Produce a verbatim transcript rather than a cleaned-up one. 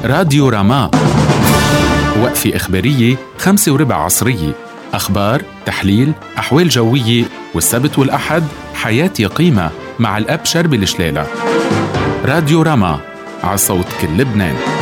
راديو راما، وقفة إخبارية خمسة وربع عصرية، أخبار، تحليل، أحوال جوية، والسبت والأحد حياتي قيمة مع الأب شربي الشلالة. راديو راما، عصوت كل لبنان.